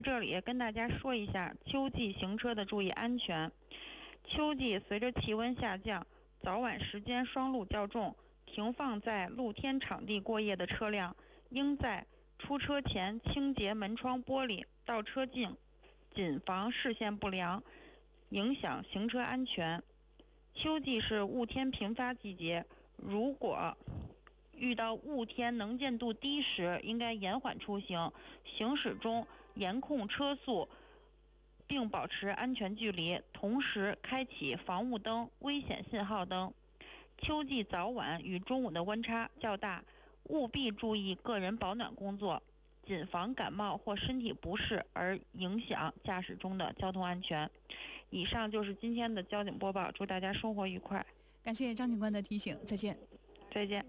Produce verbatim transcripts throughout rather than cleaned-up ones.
这里跟大家说一下秋季行车的注意安全。秋季随着气温下降，早晚时间霜露较重，停放在露天场地过夜的车辆应在出车前清洁门窗玻璃，倒车镜，谨防视线不良影响行车安全。秋季是雾天频发季节，如果遇到雾天能见度低时，应该延缓出行，行驶中严控车速并保持安全距离，同时开启防雾灯、危险信号灯。秋季早晚与中午的温差较大，务必注意个人保暖工作，谨防感冒或身体不适而影响驾驶中的交通安全。以上就是今天的交警播报，祝大家生活愉快。 感谢张警官的提醒，再见。 再见。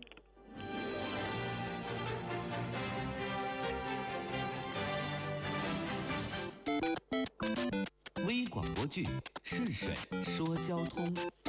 微广播剧《顺水说交通》。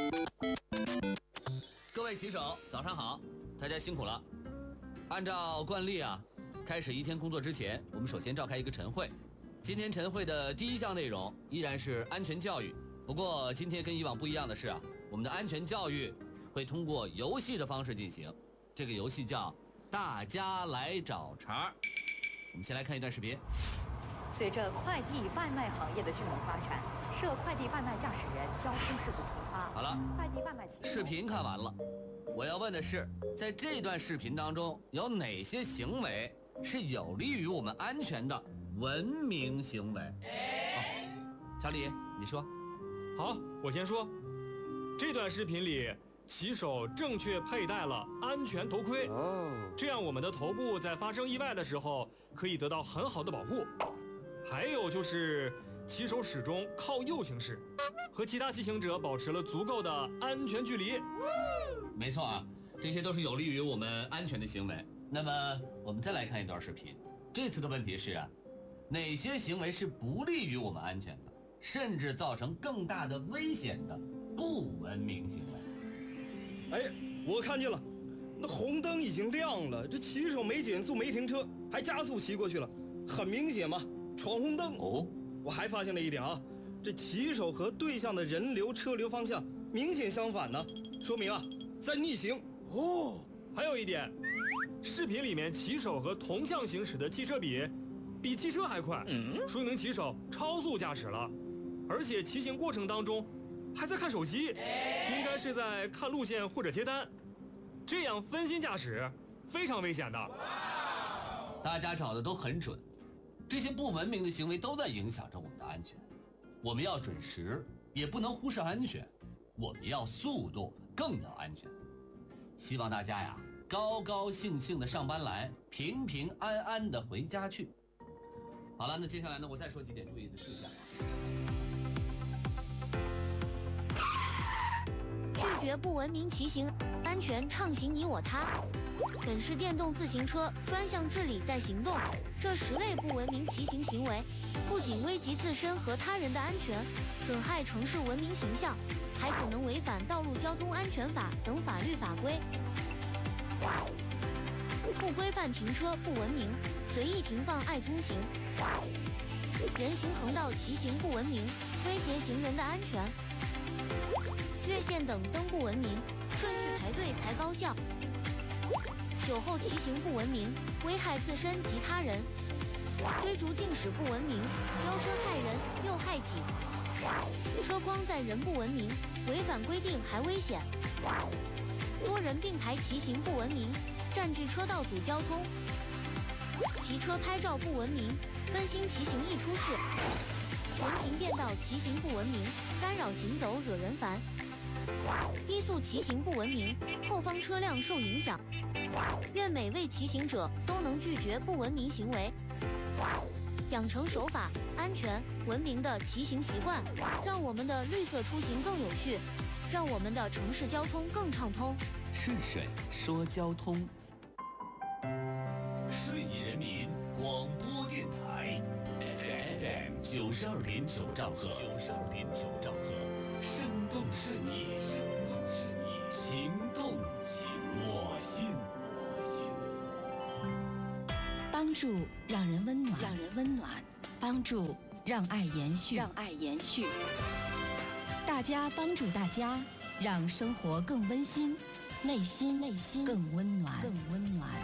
各位骑手，早上好，大家辛苦了。按照惯例啊，开始一天工作之前，我们首先召开一个晨会。今天晨会的第一项内容依然是安全教育，不过今天跟以往不一样的是啊，我们的安全教育会通过游戏的方式进行。这个游戏叫大家来找茬。我们先来看一段视频。 随着快递外卖行业的迅猛发展，涉快递外卖驾驶人交通事故频发。 好了， 快递外卖骑视频看完了。我要问的是，在这段视频当中，有哪些行为是有利于我们安全的文明行为？好，小李，你说。 好，我先说。这段视频里，骑手正确佩戴了安全头盔，这样我们的头部在发生意外的时候可以得到很好的保护。还有就是，骑手始终靠右行驶，和其他骑行者保持了足够的安全距离。 没错啊，这些都是有利于我们安全的行为。那么我们再来看一段视频，这次的问题是啊，哪些行为是不利于我们安全的，甚至造成更大的危险的不文明行为？ 哎，我看见了，那红灯已经亮了，这骑手没减速没停车，还加速骑过去了，很明显嘛，闯红灯。 哦， 我还发现了一点啊，这骑手和对向的人流车流方向明显相反呢，说明啊在逆行。 哦，还有一点，视频里面骑手和同向行驶的汽车比比汽车还快，嗯，说明骑手超速驾驶了，而且骑行过程当中还在看手机，应该是在看路线或者接单，这样分心驾驶非常危险的。 大家找的都很准，这些不文明的行为都在影响着我们的安全。我们要准时，也不能忽视安全；我们要速度，更要安全。希望大家呀，高高兴兴的上班来，平平安安的回家去。好了，那接下来呢，我再说几点注意的事项。 拒绝不文明骑行，安全畅行你我他。本市电动自行车专项治理在行动，这十类不文明骑行行为，不仅危及自身和他人的安全，损害城市文明形象，还可能违反《道路交通安全法》等法律法规。不规范停车不文明，随意停放爱通行。人行横道骑行不文明，威胁行人的安全。越线等灯不文明，顺序排队才高效。酒后骑行不文明，危害自身及他人。追逐竞驶不文明，飙车害人又害己。车筐载人不文明，违反规定还危险。多人并排骑行不文明，占据车道阻交通。骑车拍照不文明，分心骑行易出事。人行便道骑行不文明，干扰行走惹人烦。低速骑行不文明，后方车辆受影响。愿每位骑行者都能拒绝不文明行为，养成守法、安全、文明的骑行习惯，让我们的绿色出行更有序，让我们的城市交通更畅通。 顺水说交通。 顺义人民广播电台 F M 九十二点九兆赫，九十二点九兆赫，生动顺义，情动我心。 帮助让人温暖，让人温暖； 帮助，让爱延续， 让爱延续。 大家帮助大家，让生活更温馨，内心内心更温暖，更温暖。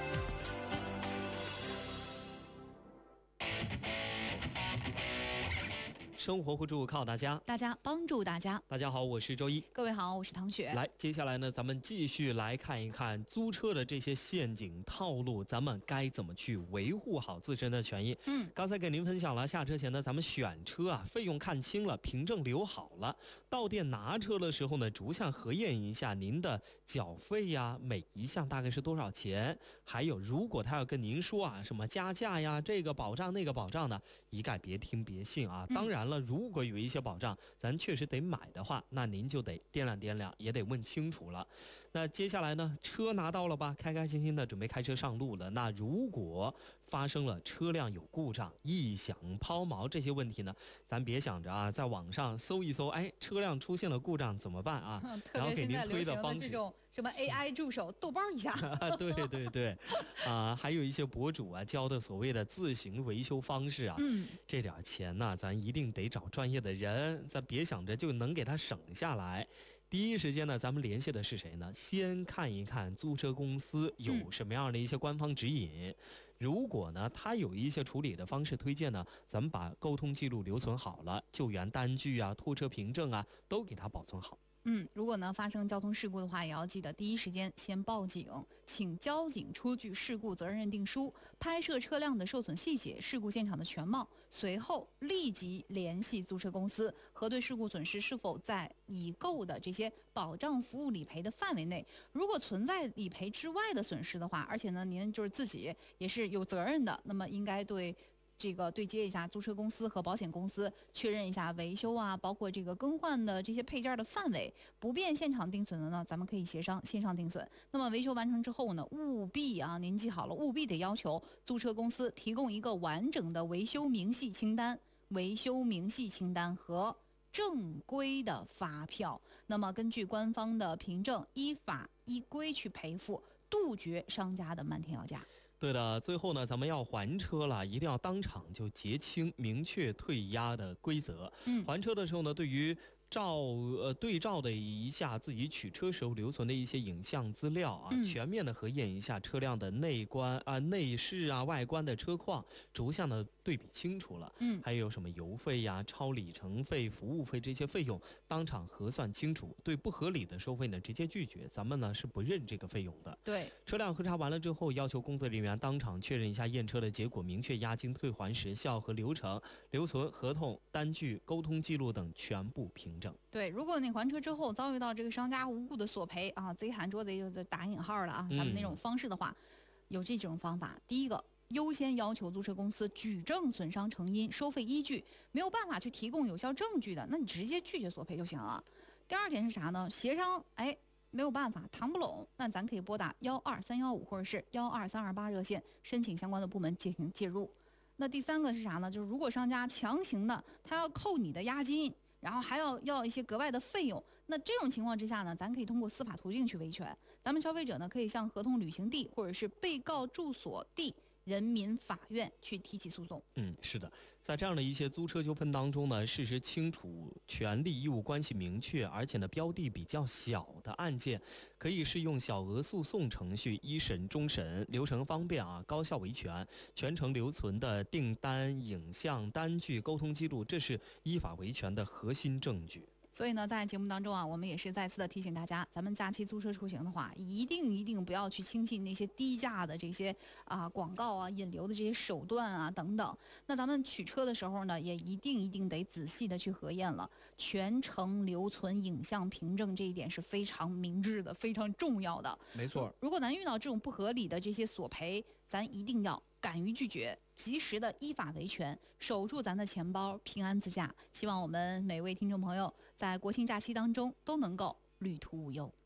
生活互助靠大家， 大家帮助大家。 大家好，我是周一。 各位好，我是唐雪。 来，接下来呢，咱们继续来看一看租车的这些陷阱套路，咱们该怎么去维护好自身的权益。 嗯， 刚才给您分享了，下车前呢，咱们选车啊，费用看清了，凭证留好了。到店拿车的时候呢，逐项核验一下您的缴费呀，每一项大概是多少钱。还有，如果他要跟您说啊，什么加价呀，这个保障那个保障呢，一概别听别信啊。当然了。如果有一些保障咱确实得买的话，那您就得掂量掂量，也得问清楚了。那接下来呢，车拿到了吧，开开心心的准备开车上路了。那如果发生了车辆有故障、异响、抛锚这些问题呢，咱别想着啊，在网上搜一搜，哎，车辆出现了故障怎么办啊？ 嗯、然后给您推的方式，这种什么 A I 助手，豆包一下。 对对对，啊、呃，还有一些博主啊教的所谓的自行维修方式啊， 嗯， 这点钱呢，咱一定得找专业的人，咱别想着就能给他省下来。第一时间呢，咱们联系的是谁呢？先看一看租车公司有什么样的一些官方指引。嗯、如果呢，他有一些处理的方式推荐呢，咱们把沟通记录留存好了，救援单据啊、拖车凭证啊，都给他保存好。 嗯，如果呢发生交通事故的话，也要记得第一时间先报警，请交警出具事故责任认定书，拍摄车辆的受损细节、事故现场的全貌，随后立即联系租车公司，核对事故损失是否在已购的这些保障服务理赔的范围内。如果存在理赔之外的损失的话，而且呢您就是自己也是有责任的，那么应该对。这个对接一下租车公司和保险公司，确认一下维修啊，包括这个更换的这些配件的范围。不便现场定损的呢，咱们可以协商线上定损。那么维修完成之后呢，务必啊，您记好了，务必得要求租车公司提供一个完整的维修明细清单、维修明细清单和正规的发票。那么根据官方的凭证，依法依规去赔付，杜绝商家的漫天要价。 对的，最后呢，咱们要还车了，一定要当场就结清，明确退押的规则。 嗯， 还车的时候呢，对于照呃对照的一下自己取车时候留存的一些影像资料啊， 嗯、 全面的核验一下车辆的内观啊、内饰啊、外观的车况，逐项的对比清楚了。 嗯， 还有什么油费呀、超里程费、服务费这些费用，当场核算清楚，对不合理的收费呢直接拒绝，咱们呢是不认这个费用的。 对， 车辆核查完了之后，要求工作人员当场确认一下验车的结果，明确押金退还时效和流程，留存合同、单据、沟通记录等全部凭证。 对，如果你还车之后遭遇到这个商家无故的索赔啊，贼喊捉贼就是打引号了啊，咱们那种方式的话，嗯、有这几种方法。第一个，优先要求租车公司举证损伤成因、收费依据，没有办法去提供有效证据的，那你直接拒绝索赔就行了。第二点是啥呢？协商，哎，没有办法谈不拢，那咱可以拨打幺二三幺五或者是幺二三二八热线，申请相关的部门进行介入。那第三个是啥呢？就是如果商家强行的他要扣你的押金，然后还要要一些格外的费用，那这种情况之下呢，咱可以通过司法途径去维权。咱们消费者呢，可以向合同履行地或者是被告住所地人民法院去提起诉讼。 嗯，是的，在这样的一些租车纠纷当中呢，事实清楚、权利义务关系明确，而且呢标的比较小的案件，可以适用小额诉讼程序，一审终审，流程方便啊，高效维权，全程留存的订单、影像、单据、沟通记录，这是依法维权的核心证据。 所以呢，在节目当中啊，我们也是再次的提醒大家，咱们假期租车出行的话，一定一定不要去轻信那些低价的这些啊广告啊、引流的这些手段啊等等。那咱们取车的时候呢，也一定一定得仔细的去核验了，全程留存影像凭证，这一点是非常明智的、非常重要的。 没错， 如果咱遇到这种不合理的这些索赔，咱一定要敢于拒绝，及时的依法维权，守住咱的钱包，平安自驾。希望我们每位听众朋友在国庆假期当中都能够旅途无忧。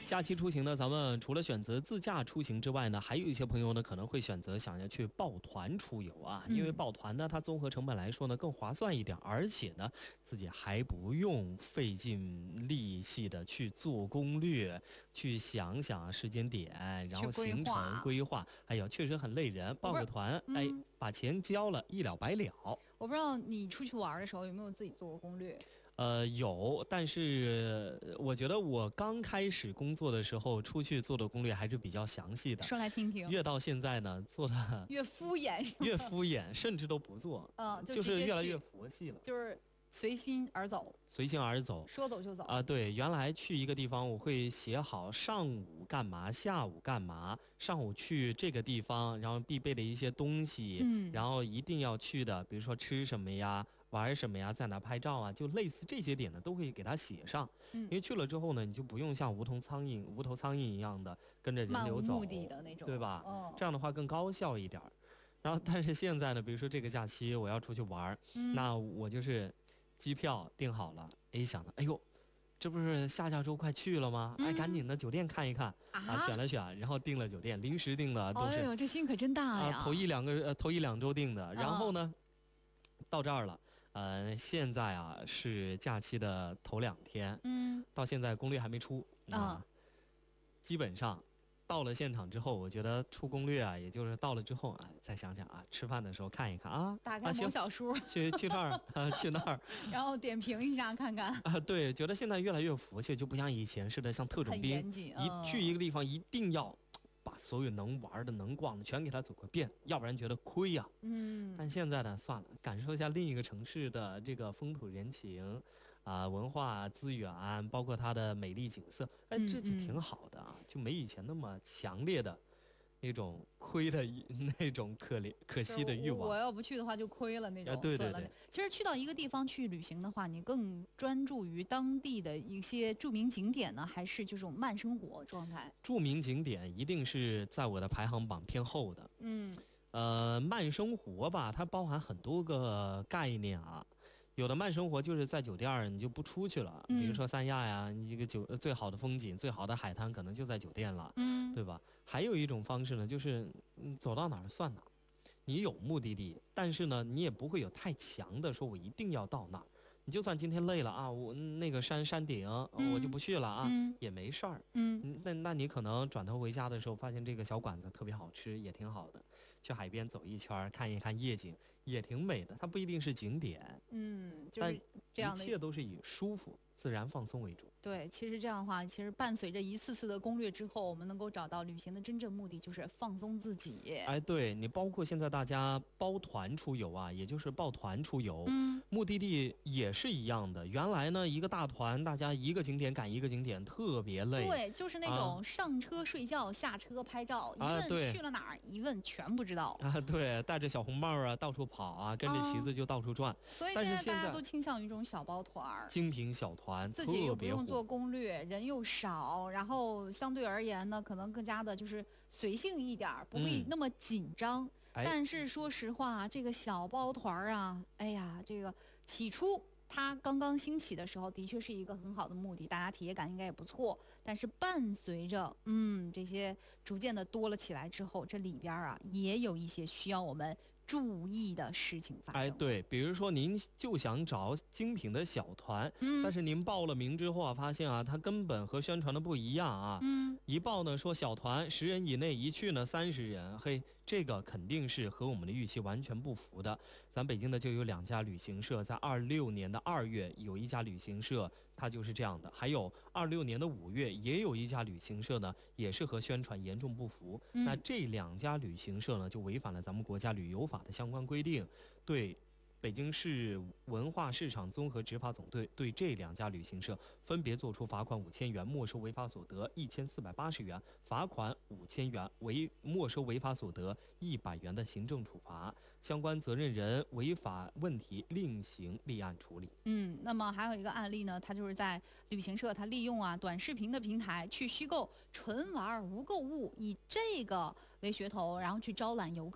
假期出行呢，咱们除了选择自驾出行之外呢，还有一些朋友呢可能会选择想要去抱团出游啊， 嗯、 因为抱团呢，它综合成本来说呢更划算一点，而且呢自己还不用费尽力气的去做攻略，去想想时间点，然后行程规划，哎呀，确实很累人。报个团，哎， 嗯、 把钱交了，一了百了。 我不知道你出去玩的时候有没有自己做过攻略？ 呃，有，但是我觉得我刚开始工作的时候，出去做的攻略还是比较详细的。 说来听听。 越到现在呢，做的越敷衍， 越敷衍，甚至都不做。 嗯，就就是越来越佛系了。 就是随心而走。 随心而走， 说走就走啊、呃！对，原来去一个地方，我会写好上午干嘛，下午干嘛。上午去这个地方，然后必备的一些东西， 嗯， 然后一定要去的，比如说吃什么呀。玩什么呀，在哪拍照啊，就类似这些点呢，都会给它写上。 嗯， 因为去了之后呢，你就不用像无头苍蝇、无头苍蝇一样的跟着人流走， 漫无目的的那种， 对吧？ 哦， 这样的话更高效一点。然后，但是现在呢，比如说这个假期我要出去玩， 嗯、 那我就是机票订好了，哎，想的，哎呦，这不是下下周快去了吗？ 嗯、 哎，赶紧的酒店看一看啊， 啊，选了选，然后订了酒店，临时订的都是。 哎呦，这心可真大呀！ 啊，头一两个呃，头一两周订的，然后呢，啊、到这儿了。呃，现在啊是假期的头两天， 嗯， 到现在攻略还没出啊、嗯。基本上到了现场之后，我觉得出攻略啊，也就是到了之后啊，再想想啊，吃饭的时候看一看啊， 打开某小书， 啊、去去那儿啊，去那儿， 然后点评一下看看啊。对，觉得现在越来越佛系，就不像以前似的，像特种兵， 嗯、 一去一个地方一定要把所有能玩的、能逛的全给它走个遍，要不然觉得亏呀、啊。 嗯。 但现在呢，算了，感受一下另一个城市的这个风土人情，啊、呃，文化资源，包括它的美丽景色，哎，这就挺好的啊， 嗯嗯就没以前那么强烈的那种亏的那种可怜可惜的欲望。 我要不去的话就亏了那种。 啊、对对对。 其实去到一个地方去旅行的话，你更专注于当地的一些著名景点呢，还是这种慢生活状态？ 著名景点一定是在我的排行榜偏后的。 嗯。 呃，慢生活吧，它包含很多个概念啊。有的慢生活就是在酒店你就不出去了， 嗯、 比如说三亚呀，你这个酒最好的风景、最好的海滩可能就在酒店了， 嗯， 对吧？还有一种方式呢，就是嗯走到哪儿算哪儿，你有目的地，但是呢，你也不会有太强的说我一定要到那儿。你就算今天累了啊，我那个山山顶、 嗯、 我就不去了啊， 嗯、 也没事儿。 嗯， 那那你可能转头回家的时候，发现这个小馆子特别好吃，也挺好的。去海边走一圈，看一看夜景，也挺美的。它不一定是景点， 嗯，就是这样的， 一切都是以舒服、自然放松为主。 对，其实这样的话，其实伴随着一次次的攻略之后，我们能够找到旅行的真正目的，就是放松自己。 哎，对你，包括现在大家包团出游啊，也就是抱团出游， 嗯， 目的地也是一样的。原来呢，一个大团，大家一个景点赶一个景点，特别累。 对，就是那种上车睡觉，啊、下车拍照，一问去了哪儿，一问全不知道。 啊，对，带着小红帽啊，到处跑啊，跟着旗子就到处转。 啊、所以现在大家都倾向于这种小包团， 精品小团， 自己又不用做攻略。人又少，然后相对而言呢，可能更加的就是随性一点，不会那么紧张。 嗯、 但是说实话，这个小包团啊，哎呀，这个起初它刚刚兴起的时候，的确是一个很好的目的，大家体验感应该也不错。但是伴随着嗯这些逐渐的多了起来之后，这里边啊也有一些需要我们注意的事情发生。 哎，对，比如说您就想找精品的小团， 嗯， 但是您报了名之后啊，发现啊，它根本和宣传的不一样啊。 嗯， 一报呢说小团十人以内，一去呢三十人，嘿，这个肯定是和我们的预期完全不符的。咱北京的就有两家旅行社，在二六年的二月有一家旅行社，它就是这样的；还有二六年的五月也有一家旅行社呢，也是和宣传严重不符。 嗯、 那这两家旅行社呢，就违反了咱们国家旅游法的相关规定，对北京市文化市场综合执法总队对这两家旅行社分别作出罚款五千元、没收违法所得一千四百八十元、罚款五千元、违没收违法所得一百元的行政处罚。相关责任人违法问题另行立案处理。 嗯，那么还有一个案例呢，他就是在旅行社，他利用啊短视频的平台去虚构纯玩无购物，以这个为噱头，然后去招揽游客。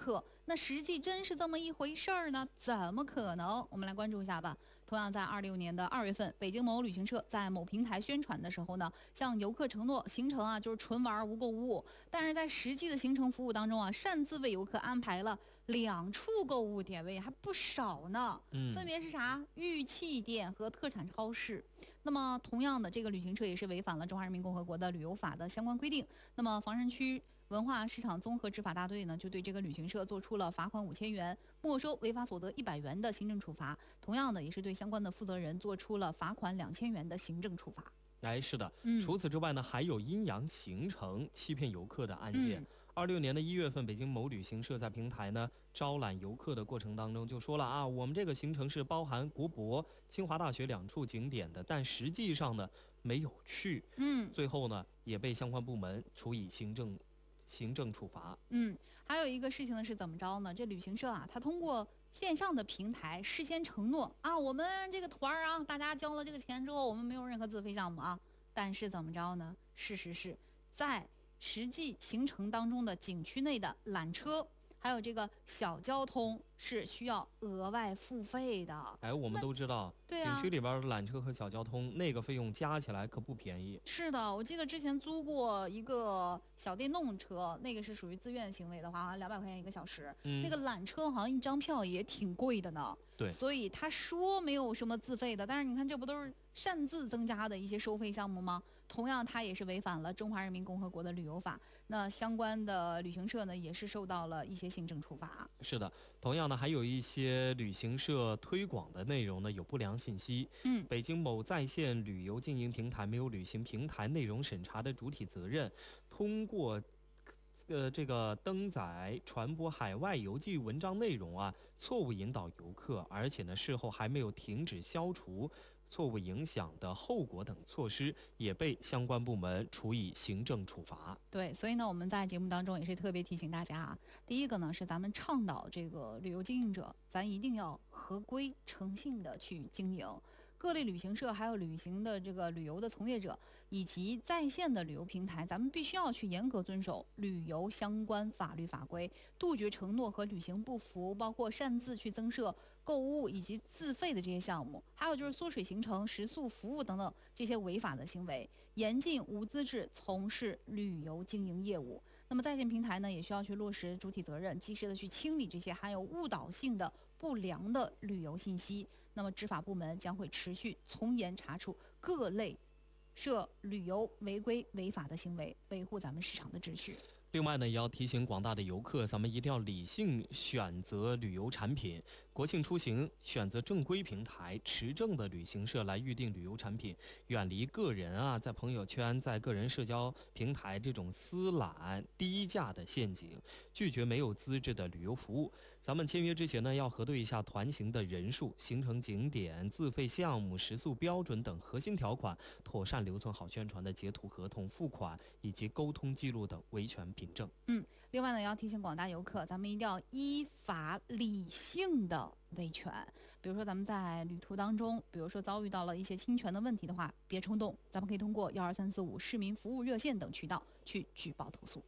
那实际真是这么一回事儿呢？怎么可能？我们来关注一下吧。同样在二六年的二月份，北京某旅行社在某平台宣传的时候呢，向游客承诺行程啊就是纯玩无购物，但是在实际的行程服务当中啊，擅自为游客安排了两处购物点位，还不少呢。 嗯， 分别是啥？玉器店和特产超市。那么同样的，这个旅行社也是违反了中华人民共和国的旅游法的相关规定。那么房山区文化市场综合执法大队呢，就对这个旅行社做出了罚款五千元、没收违法所得一百元的行政处罚。同样的，也是对相关的负责人做出了罚款两千元的行政处罚。 哎，是的， 嗯， 除此之外呢，还有阴阳行程欺骗游客的案件。 嗯二六年的一月份，北京某旅行社在平台呢招揽游客的过程当中就说了啊，我们这个行程是包含国博、清华大学两处景点的，但实际上呢没有去。 嗯， 最后呢也被相关部门处以行政行政处罚。 嗯，还有一个事情呢是怎么着呢？这旅行社啊，他通过线上的平台事先承诺啊，我们这个团儿啊，大家交了这个钱之后，我们没有任何自费项目啊。但是怎么着呢？事实是在实际行程当中的景区内的缆车，还有这个小交通是需要额外付费的。 哎，我们都知道， 对啊， 景区里边的缆车和小交通那个费用加起来可不便宜。 是的，我记得之前租过一个小电动车，那个是属于自愿行为的话，好像两百块钱一个小时。 嗯， 那个缆车好像一张票也挺贵的呢。 对， 所以他说没有什么自费的，但是你看这不都是擅自增加的一些收费项目吗？同样，它也是违反了中华人民共和国的旅游法。那相关的旅行社呢，也是受到了一些行政处罚。 是的，同样呢，还有一些旅行社推广的内容呢有不良信息。 嗯， 北京某在线旅游经营平台没有履行平台内容审查的主体责任，通过呃这个登载传播海外邮寄文章内容啊，错误引导游客，而且呢事后还没有停止消除错误影响的后果等措施，也被相关部门处以行政处罚。 对，所以呢，我们在节目当中也是特别提醒大家啊，第一个呢是咱们倡导这个旅游经营者，咱一定要合规诚信的去经营。各类旅行社还有旅行的这个旅游的从业者以及在线的旅游平台，咱们必须要去严格遵守旅游相关法律法规，杜绝承诺和履行不符，包括擅自去增设购物以及自费的这些项目，还有就是缩水行程、食宿服务等等这些违法的行为，严禁无资质从事旅游经营业务。那么在线平台呢，也需要去落实主体责任，及时的去清理这些含有误导性的不良的旅游信息。那么执法部门将会持续从严查处各类涉旅游违规违法的行为，维护咱们市场的秩序。 另外呢，也要提醒广大的游客，咱们一定要理性选择旅游产品。国庆出行选择正规平台、持证的旅行社来预定旅游产品，远离个人啊在朋友圈、在个人社交平台这种私揽低价的陷阱，拒绝没有资质的旅游服务。咱们签约之前呢，要核对一下团行的人数、行程景点、自费项目、食宿标准等核心条款，妥善留存好宣传的截图、合同、付款以及沟通记录等维权凭证。 嗯，另外呢，要提醒广大游客，咱们一定要依法理性的维权。比如说咱们在旅途当中，比如说遭遇到了一些侵权的问题的话，别冲动，咱们可以通过幺二三四五市民服务热线等渠道去举报投诉。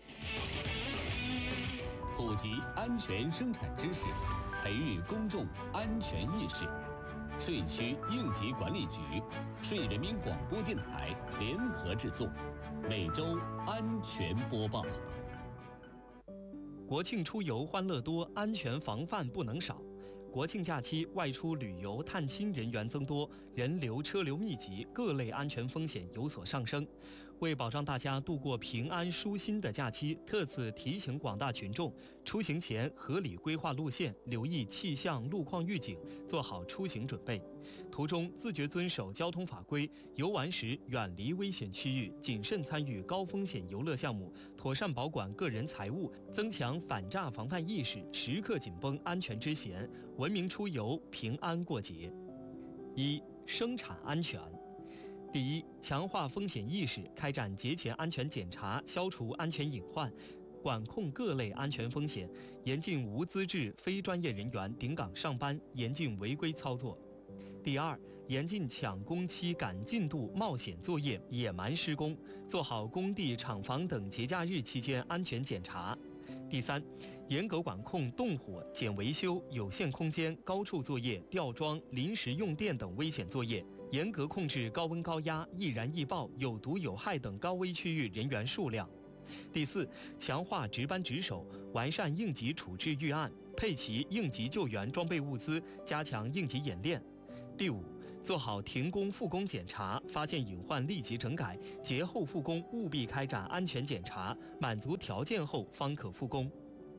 普及安全生产知识，培育公众安全意识。税区应急管理局、税人民广播电台联合制作，每周安全播报。 国庆出游欢乐多，安全防范不能少。国庆假期外出旅游探亲人员增多，人流车流密集，各类安全风险有所上升。为保障大家度过平安舒心的假期，特此提醒广大群众，出行前合理规划路线，留意气象路况预警，做好出行准备。途中自觉遵守交通法规，游玩时远离危险区域，谨慎参与高风险游乐项目，妥善保管个人财物，增强反诈防范意识，时刻紧绷安全之弦，文明出游，平安过节。一、生产安全。第一，强化风险意识，开展节前安全检查，消除安全隐患，管控各类安全风险，严禁无资质非专业人员顶岗上班，严禁违规操作。第二，严禁抢工期、赶进度、冒险作业、野蛮施工，做好工地、厂房等节假日期间安全检查。第三， 严格管控动火、减维修、有限空间、高处作业、吊装、临时用电等危险作业，严格控制高温高压、易燃易爆、有毒有害等高危区域人员数量。第四，强化值班值守，完善应急处置预案，配齐应急救援装备物资，加强应急演练。第五，做好停工复工检查，发现隐患立即整改，节后复工务必开展安全检查，满足条件后方可复工。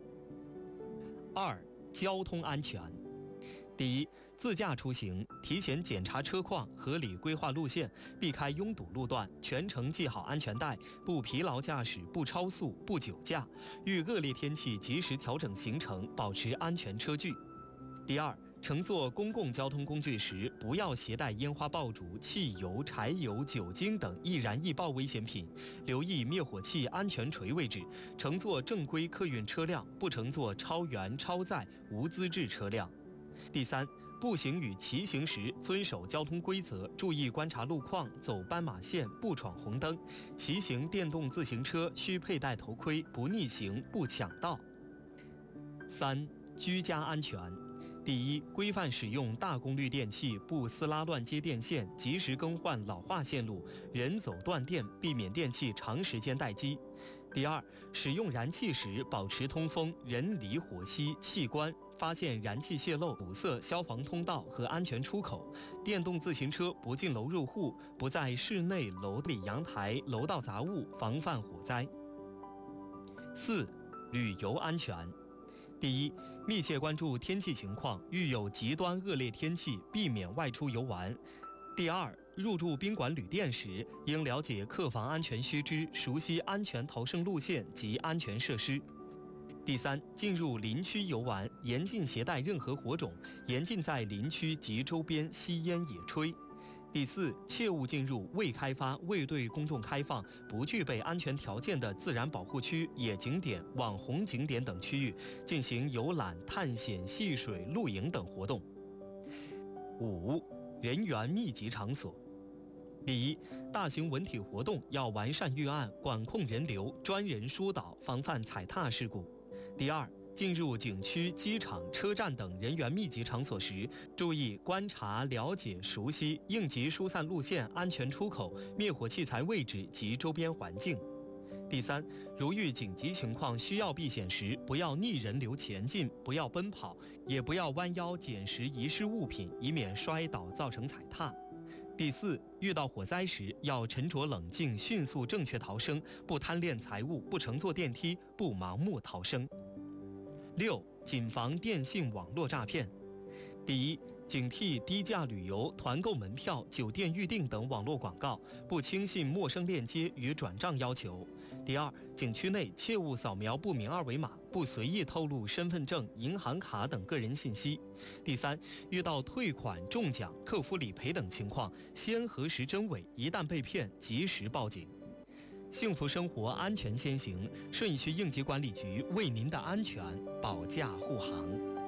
二、交通安全。第一，自驾出行，提前检查车况，合理规划路线，避开拥堵路段，全程系好安全带，不疲劳驾驶，不超速，不酒驾，遇恶劣天气及时调整行程，保持安全车距。第二，乘坐公共交通工具时，不要携带烟花爆竹、汽油、柴油、酒精等易燃易爆危险品，留意灭火器安全垂位置。乘坐正规客运车辆，不乘坐超员、超载、无资质车辆。第三，步行与骑行时遵守交通规则，注意观察路况，走斑马线，不闯红灯。骑行电动自行车需佩戴头盔，不逆行，不抢道。三、居家安全。第一，规范使用大功率电器，不撕拉乱接电线，及时更换老化线路，人走断电，避免电器长时间待机。第二，使用燃气时保持通风，人离火熄，气关，发现燃气泄漏，堵塞消防通道和安全出口。电动自行车不进楼入户，不在室内、楼里、阳台、楼道杂物，防范火灾。四、旅游安全。第一，密切关注天气情况，遇有极端恶劣天气，避免外出游玩。第二，入住宾馆旅店时，应了解客房安全须知，熟悉安全逃生路线及安全设施。第三，进入林区游玩，严禁携带任何火种，严禁在林区及周边吸烟野炊。第四，切勿进入未开发、未对公众开放、不具备安全条件的自然保护区、野景点、网红景点等区域进行游览、探险、戏水、露营等活动。五、人员密集场所。第一，大型文体活动要完善预案，管控人流，专人疏导，防范踩踏事故。第二，进入景区、机场、车站等人员密集场所时，注意观察、了解、熟悉应急疏散路线、安全出口、灭火器材位置及周边环境。第三，如遇紧急情况需要避险时，不要逆人流前进，不要奔跑，也不要弯腰捡拾遗失物品，以免摔倒造成踩踏。第四，遇到火灾时要沉着冷静，迅速正确逃生，不贪恋财物，不乘坐电梯，不盲目逃生。六、谨防电信网络诈骗。第一，警惕低价旅游、团购门票、酒店预订等网络广告，不轻信陌生链接与转账要求。第二，景区内切勿扫描不明二维码，不随意透露身份证、银行卡等个人信息。第三，遇到退款、中奖、客服理赔等情况，先核实真伪，一旦被骗，及时报警。幸福生活，安全先行。顺义区应急管理局为您的安全保驾护航。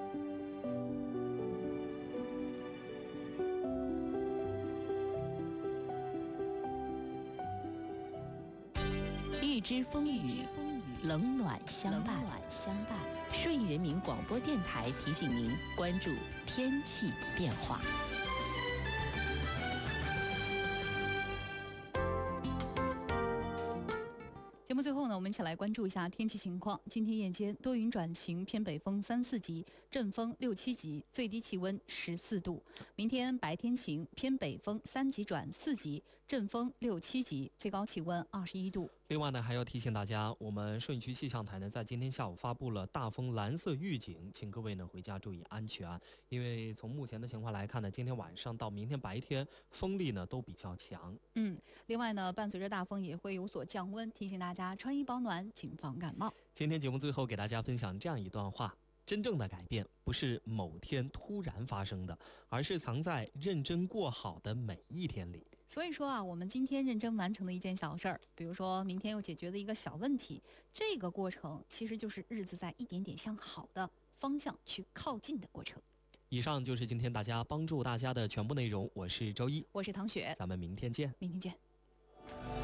预知风雨，冷暖相伴。顺义人民广播电台提醒您关注天气变化。 节目最后呢，我们一起来关注一下天气情况。今天夜间多云转晴，偏北风三四级，阵风六七级，最低气温十四度。明天白天晴，偏北风三级转四级，阵风六七级，最高气温二十一度。 另外呢，还要提醒大家，我们顺义区气象台呢，在今天下午发布了大风蓝色预警，请各位呢回家注意安全。因为从目前的情况来看呢，今天晚上到明天白天风力呢都比较强。 嗯，另外呢，伴随着大风也会有所降温，提醒大家穿衣保暖，谨防感冒。 今天节目最后给大家分享这样一段话：真正的改变不是某天突然发生的，而是藏在认真过好的每一天里。 所以说啊，我们今天认真完成的一件小事儿，比如说明天又解决的一个小问题，这个过程其实就是日子在一点点向好的方向去靠近的过程。 以上就是今天大家帮助大家的全部内容，我是周一， 我是唐雪， 咱们明天见。 明天见。